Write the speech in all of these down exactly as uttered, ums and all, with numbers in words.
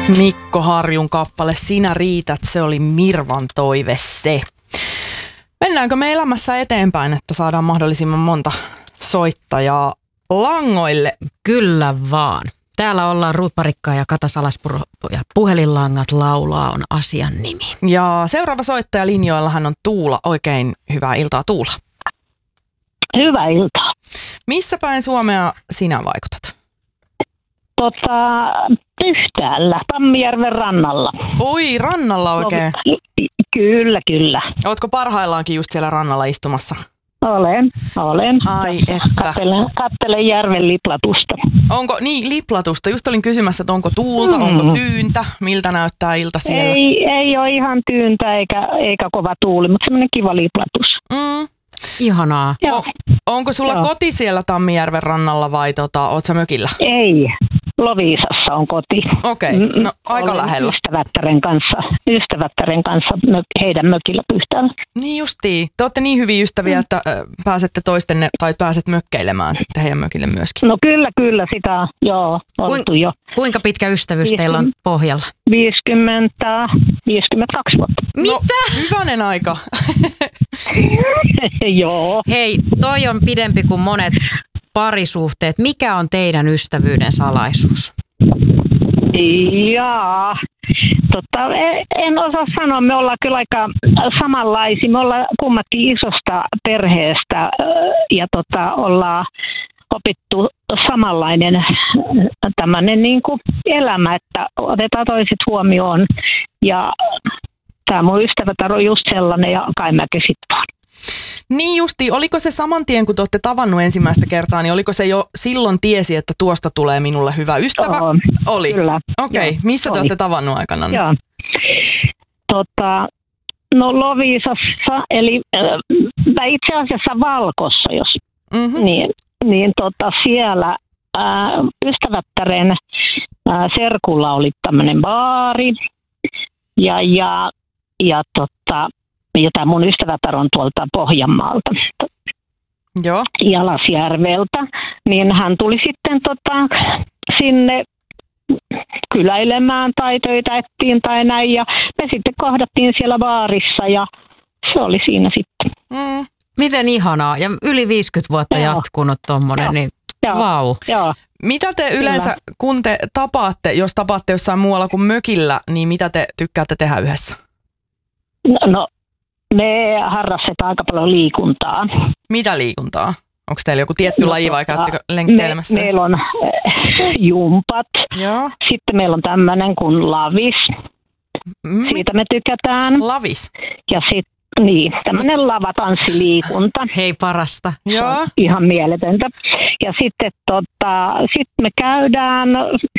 Mikko Harjun kappale Sinä riität, se oli Mirvan toive se. Mennäänkö me elämässä eteenpäin, että saadaan mahdollisimman monta soittajaa langoille? Kyllä vaan. Täällä ollaan Ruut Parikkaa ja Kata Salaspuro ja Puhelinlangat laulaa on asian nimi. Ja seuraava soittaja linjoillahan on Tuula. Oikein hyvää iltaa, Tuula. Hyvää iltaa. Missä päin Suomea sinä vaikutat? Tota, Pyhtäällä, Tammijärven rannalla. Oi, rannalla oikein. No, kyllä, kyllä. Ootko parhaillaankin just siellä rannalla istumassa? Olen, olen. Ai että. Kattelen, kattelen järven liplatusta. Onko, niin liplatusta. Just olin kysymässä, että onko tuulta, mm. onko tyyntä, miltä näyttää ilta siellä? Ei, ei ole ihan tyyntä eikä, eikä kova tuuli, mutta semmoinen kiva liplatus. Mm. Ihanaa. O, onko sulla Joo. koti siellä Tammijärven rannalla vai tota, oot sä mökillä? Ei, Loviisassa on koti. Okei, okay. no aika Olen lähellä. Ystävättären kanssa, ystävättären kanssa heidän mökillä Pyhtäällä. Niin justiin. Te olette niin hyviä ystäviä, mm. että pääsette toistenne tai pääset mökkeilemään sitten heidän mökille myöskin. No kyllä, kyllä sitä joo, oltu Kuin, jo. Kuinka pitkä ystävyys teillä on pohjalla? viisikymmentä, viisikymmentäkaksi vuotta. Mitä? No, hyvänen aika. Joo. Hei, toi on pidempi kuin monet parisuhteet. Mikä on teidän ystävyyden salaisuus? Jaa, tota, en osaa sanoa. Me ollaan kyllä aika samanlaisia. Me ollaan kummatkin isosta perheestä ja tota, ollaan opittu samanlainen tämmöinen niin kuin elämä, että otetaan toiset huomioon. Ja tämä mun ystävätär on just sellainen ja kai mäkin sitten. Niin justi, oliko se saman tien, kun te olette tavannut ensimmäistä kertaa, niin oliko se jo silloin tiesi, että tuosta tulee minulle hyvä ystävä? Oo, oli. Kyllä. Okei, okay. Missä te olette tavannut aikanaan? Joo. Tota, no Loviisassa, eli äh, itse asiassa Valkossa, jos Mm-hmm. niin, niin tota, siellä äh, ystävättären äh, serkulla oli tämmöinen baari ja, ja, ja tota, ja tämä mun ystävätär on tuolta Pohjanmaalta, Joo. Jalasjärveltä, niin hän tuli sitten tota, sinne kyläilemään tai töitä ettiin tai näin, ja me sitten kohdattiin siellä baarissa, ja se oli siinä sitten. Mm. Miten ihanaa, ja yli viisikymmentä vuotta Joo. jatkunut tommonen, niin Joo. vau. Joo. Mitä te yleensä, Kyllä. kun te tapaatte, jos tapaatte jossain muualla kuin mökillä, niin mitä te tykkäätte tehdä yhdessä? No, no me harrastetaan aika paljon liikuntaa. Mitä liikuntaa? Onko teillä joku tietty No, laji vai tota, käyttekö lenkkeilemässä? Me, meillä on äh, jumpat. Joo. Sitten meillä on tämmöinen kuin lavis. Mm. Siitä me tykätään. Lavis. Ja sitten niin, tämmöinen lavatanssiliikunta. Hei, parasta. Joo. Ihan mieletöntä. Ja sitten tota, sit me käydään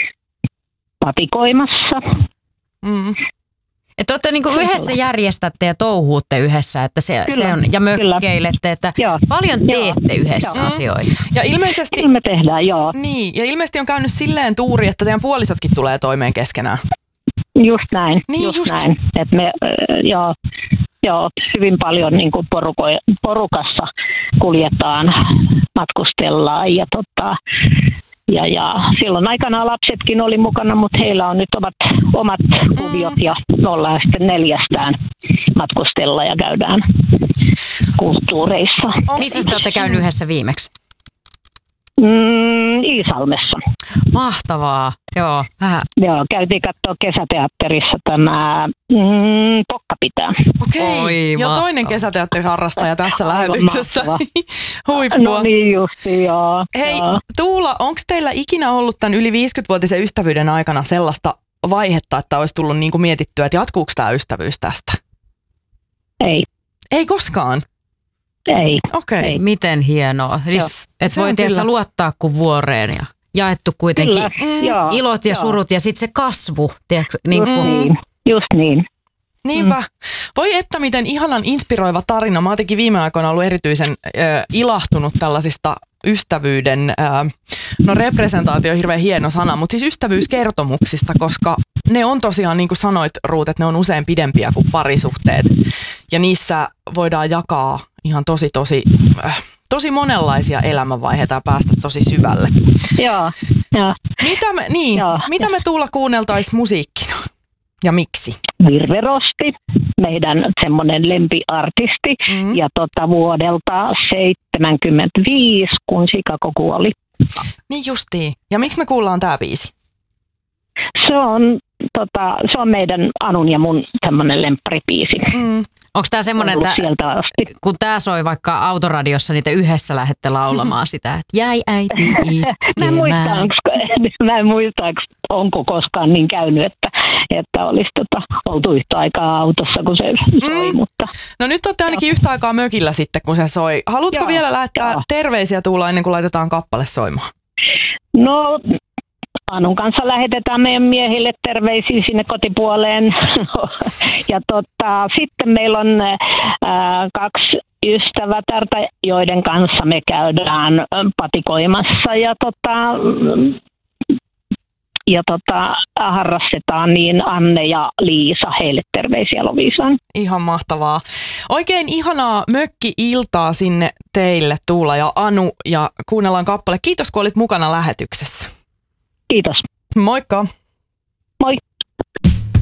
patikoimassa. Mm. Että olette niinku yhdessä järjestätte ja touhuutte yhdessä, että se, Kyllä, se on, ja mökkeilette, että Joo. paljon teette Joo. yhdessä Joo. asioita. Ja ilmeisesti, Kyllä me tehdään, joo. niin, ja ilmeisesti on käynyt silleen tuuri, että teidän puolisotkin tulee toimeen keskenään. Just näin, Niin just, just. näin. Et me, äh, joo, joo, hyvin paljon niin kuin poruko- porukassa kuljetaan, matkustellaan ja, tota, ja, ja silloin aikanaan lapsetkin oli mukana, mutta heillä on nyt omat, omat kuviot ja me ollaan sitten neljästään matkustella ja käydään kulttuureissa. Missä te olette käynyt yhdessä viimeksi? Mm, Iisalmessa. Mahtavaa, joo. Vähän. Joo, käytiin katsoa kesäteatterissa tämä mm, Pokka pitää. Okei, Oi, ja mahtavaa. toinen kesäteatteriharrastaja tässä Aivan lähetyksessä. mahtavaa. Huippua. No niin justi, joo. Hei, joo. Tuula, onko teillä ikinä ollut tämän yli viisikymmenvuotisen ystävyyden aikana sellaista vaihetta, että olisi tullut niin kuin mietittyä, että jatkuuko tämä ystävyys tästä? Ei, Ei koskaan. ei. Okei. Ei. Miten hienoa. Siis, että Se voi on tietysti kyllä. luottaa kuin vuoreen ja jaettu kuitenkin Kyllä, Mm. joo. ilot ja joo. surut ja sitten se kasvu. Tiedätkö, niin Just kuin, niin, just niin. Niinpä. Mm. Voi että miten ihanan inspiroiva tarina. Mä oon jotenkin viime aikoina ollut erityisen äh, ilahtunut tällaisista ystävyyden, äh, no representaatio on hirveän hieno sana, mutta siis ystävyyskertomuksista, koska ne on tosiaan, niin kuin sanoit Ruut, että ne on usein pidempiä kuin parisuhteet. Ja niissä voidaan jakaa ihan tosi, tosi, äh, tosi monenlaisia elämänvaiheita ja päästä tosi syvälle. Joo, Ja, Mitä me, niin, Joo. mitä me Tuula kuunneltais musiikkina ja miksi? Virve Rosti, meidän semmoinen lempiartisti, Mm. ja tota, vuodelta seitsemänkymmentäviisi, kun Chicago kuoli. Niin justiin. Ja miksi me kuullaan tää biisi? Se on, tota, se on meidän Anun ja mun semmoinen lempparibiisi. Mm. Onko tämä semmoinen, Ollut että sieltä asti. kun tämä soi vaikka autoradiossa, niin te yhdessä lähdette laulamaan sitä, että jäi äiti Mä en muista, itkemään. onks, mä en muista, onks- onko koskaan niin käynyt, että, että olisi tota, oltu yhtä aikaa autossa, kun se soi, Mm. mutta No nyt olette ainakin yhtä aikaa mökillä sitten, kun se soi. Haluatko Joo, vielä lähettää joo. terveisiä Tuula ennen kuin laitetaan kappale soimaan? no Anun kanssa lähetetään meidän miehille terveisiä sinne kotipuoleen. Ja tota, sitten meillä on ää, kaksi ystävätärtä, joiden kanssa me käydään patikoimassa ja, tota, ja tota, harrastetaan, niin Anne ja Liisa, heille terveisiä Lovisaan. Ihan mahtavaa. Oikein ihanaa mökki-iltaa sinne teille Tuula ja Anu ja kuunnellaan kappale. Kiitos kun olit mukana lähetyksessä. Kiitos. Moikka! Moi!